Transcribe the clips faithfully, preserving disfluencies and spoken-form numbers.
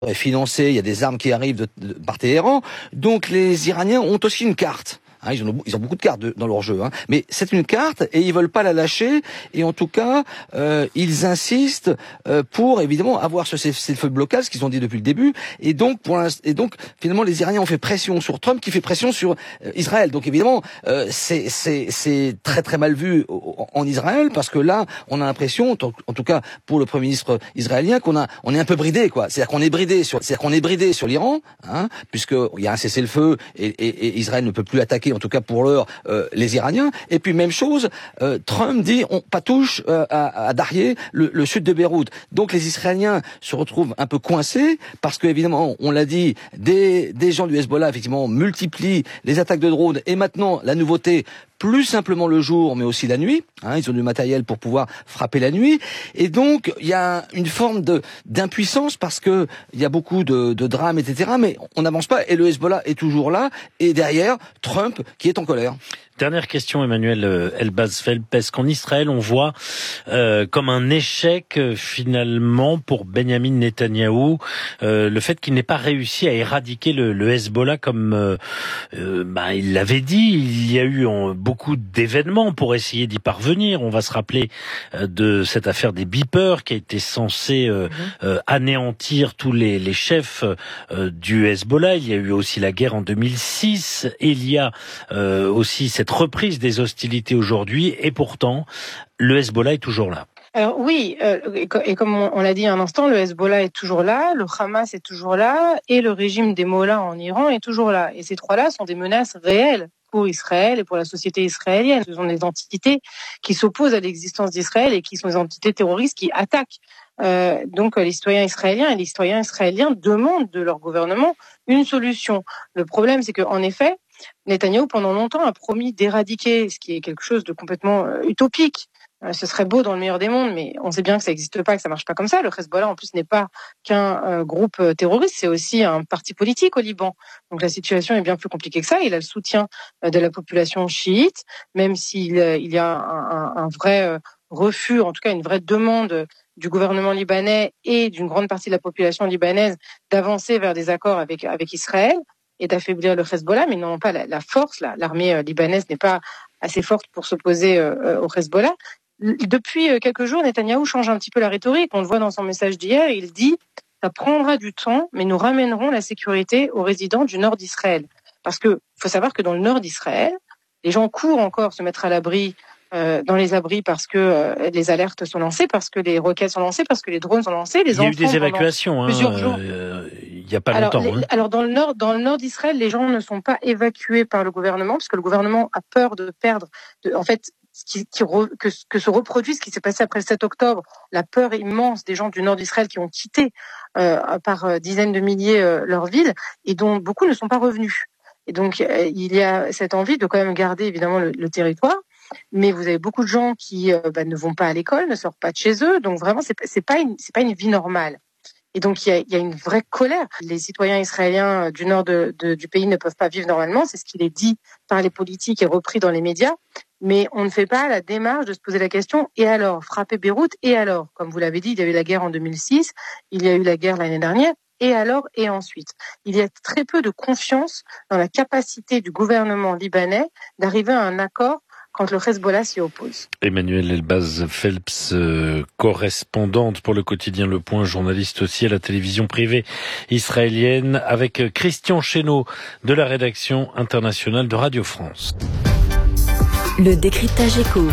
est financé, il y a des armes qui arrivent de, de, par Téhéran. Donc les Iraniens ont aussi une carte. Hein, ils, ont, ils ont beaucoup de cartes de, dans leur jeu, hein. Mais c'est une carte et ils veulent pas la lâcher. Et en tout cas, euh, ils insistent euh, pour évidemment avoir ce cessez-le-feu de blocage, ce qu'ils ont dit depuis le début. Et donc, pour et donc finalement, les Iraniens ont fait pression sur Trump, qui fait pression sur euh, Israël. Donc évidemment, euh, c'est c'est c'est très très mal vu en, en Israël parce que là, on a l'impression, en tout cas pour le Premier ministre israélien, qu'on a on est un peu bridé, quoi. C'est-à-dire qu'on est bridé sur, c'est-à-dire qu'on est bridé sur l'Iran, hein, puisque il y a un cessez-le-feu et, et, et Israël ne peut plus attaquer. En tout cas pour l'heure, euh, les Iraniens. Et puis même chose, euh, Trump dit on pas touche euh, à, à Darrié, le, le sud de Beyrouth. Donc les Israéliens se retrouvent un peu coincés parce que évidemment, on l'a dit, des, des gens du Hezbollah effectivement multiplient les attaques de drones. Et maintenant, la nouveauté, plus simplement le jour, mais aussi la nuit. Hein, ils ont du matériel pour pouvoir frapper la nuit. Et donc, il y a une forme de d'impuissance parce que il y a beaucoup de, de drames, et cetera. Mais on n'avance pas. Et le Hezbollah est toujours là. Et derrière, Trump qui est en colère. Dernière question, Emmanuel Elbaz-Phelps. Est-ce qu'en Israël, on voit euh, comme un échec euh, finalement pour Benjamin Netanyahou euh, le fait qu'il n'ait pas réussi à éradiquer le, le Hezbollah comme euh, euh, bah, il l'avait dit. Il y a eu en, beaucoup d'événements pour essayer d'y parvenir. On va se rappeler euh, de cette affaire des beepers qui a été censée euh, mmh. euh, anéantir tous les, les chefs euh, du Hezbollah. Il y a eu aussi la guerre en deux mille six. Et il y a euh, aussi cette reprise des hostilités aujourd'hui, et pourtant, le Hezbollah est toujours là. Alors oui, euh, et comme on l'a dit un instant, le Hezbollah est toujours là, le Hamas est toujours là, et le régime des Mollahs en Iran est toujours là. Et ces trois-là sont des menaces réelles pour Israël et pour la société israélienne. Ce sont des entités qui s'opposent à l'existence d'Israël et qui sont des entités terroristes qui attaquent. Euh, donc les citoyens israéliens et les citoyens israéliens demandent de leur gouvernement une solution. Le problème, c'est qu'en effet, Netanyahou, pendant longtemps, a promis d'éradiquer, ce qui est quelque chose de complètement euh, utopique. Euh, ce serait beau dans le meilleur des mondes, mais on sait bien que ça n'existe pas, que ça marche pas comme ça. Le Hezbollah, en plus, n'est pas qu'un euh, groupe euh, terroriste, c'est aussi un parti politique au Liban. Donc la situation est bien plus compliquée que ça. Il a le soutien euh, de la population chiite, même s'il euh, il y a un, un, un vrai euh, refus, en tout cas une vraie demande du gouvernement libanais et d'une grande partie de la population libanaise d'avancer vers des accords avec, avec Israël et d'affaiblir le Hezbollah, mais ils n'ont pas la, la force. Là. L'armée euh, libanaise n'est pas assez forte pour s'opposer euh, au Hezbollah. Depuis euh, quelques jours, Netanyahou change un petit peu la rhétorique. On le voit dans son message d'hier. Il dit « ça prendra du temps, mais nous ramènerons la sécurité aux résidents du nord d'Israël ». Parce que faut savoir que dans le nord d'Israël, les gens courent encore se mettre à l'abri, euh, dans les abris parce que euh, les alertes sont lancées, parce que les roquettes sont lancées, parce que les drones sont lancés. Les il y a eu des évacuations, hein, plusieurs jours. Euh, il n'y a pas alors, longtemps. Les, hein. Alors dans le nord, dans le nord d'Israël, les gens ne sont pas évacués par le gouvernement, parce que le gouvernement a peur de perdre. De, en fait, qui, qui re, que, que se reproduise ce qui s'est passé après le sept octobre, la peur immense des gens du nord d'Israël qui ont quitté euh, par euh, dizaines de milliers euh, leur ville et dont beaucoup ne sont pas revenus. Et donc euh, il y a cette envie de quand même garder évidemment le, le territoire. Mais vous avez beaucoup de gens qui euh, bah, ne vont pas à l'école, ne sortent pas de chez eux, donc vraiment c'est, c'est pas une, c'est pas une vie normale. Et donc il y a, il y a une vraie colère. Les citoyens israéliens du nord de, de, du pays ne peuvent pas vivre normalement, c'est ce qui est dit par les politiques et repris dans les médias. Mais on ne fait pas la démarche de se poser la question. Et alors, frapper Beyrouth, et alors, comme vous l'avez dit, il y a eu la guerre en deux mille six, il y a eu la guerre l'année dernière. Et alors, et ensuite, il y a très peu de confiance dans la capacité du gouvernement libanais d'arriver à un accord quand le Hezbollah s'y oppose. Emmanuel Elbaz-Phelps, euh, correspondante pour le quotidien Le Point, journaliste aussi à la télévision privée israélienne, avec Christian Chesneau de la rédaction internationale de Radio France. Le décryptage éco.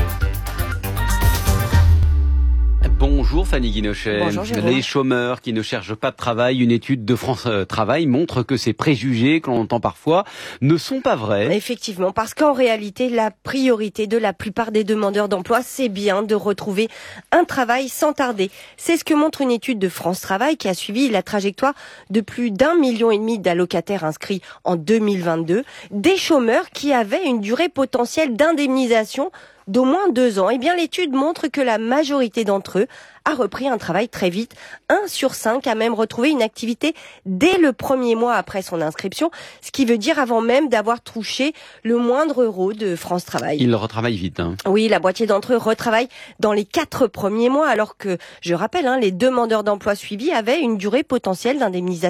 Bonjour Fanny Guinochet. Bonjour Jérôme. Les chômeurs qui ne cherchent pas de travail, une étude de France Travail montre que ces préjugés que l'on entend parfois ne sont pas vrais. Effectivement, parce qu'en réalité, la priorité de la plupart des demandeurs d'emploi, c'est bien de retrouver un travail sans tarder. C'est ce que montre une étude de France Travail qui a suivi la trajectoire de plus d'un million et demi d'allocataires inscrits en deux mille vingt-deux, des chômeurs qui avaient une durée potentielle d'indemnisation d'au moins deux ans. Eh bien, l'étude montre que la majorité d'entre eux a repris un travail très vite. Un sur cinq a même retrouvé une activité dès le premier mois après son inscription, ce qui veut dire avant même d'avoir touché le moindre euro de France Travail. Ils retravaillent vite. Hein. Oui, la moitié d'entre eux retravaillent dans les quatre premiers mois, alors que, je rappelle, hein, les demandeurs d'emploi suivis avaient une durée potentielle d'indemnisation